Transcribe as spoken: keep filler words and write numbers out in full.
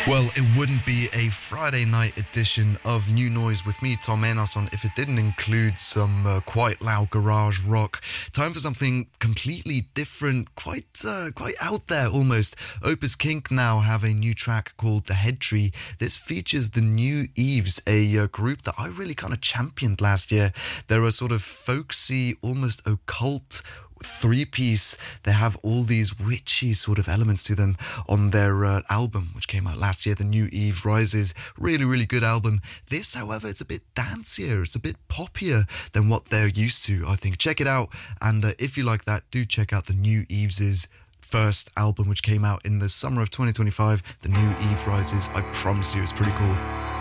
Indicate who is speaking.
Speaker 1: Well, it wouldn't be a Friday night edition of New Noise with me, Tom Enason, if it didn't include some uh, quite loud garage rock. Time for something completely different, quite uh, quite out there almost. Opus Kink now have a new track called The Head Tree. This features the New Eves, a uh, group that I really kind of championed last year. They're a sort of folksy, almost occult three-piece. They have all these witchy sort of elements to them on their uh, album, which came out last year, The New Eve Rises. Really, really good album. This, however, it's a bit dancier. It's a bit poppier than what they're used to, I think. Check it out. And uh, if you like that, do check out The New Eves' first album, which came out in the summer of twenty twenty-five, The New Eve Rises. I promise you, it's pretty cool.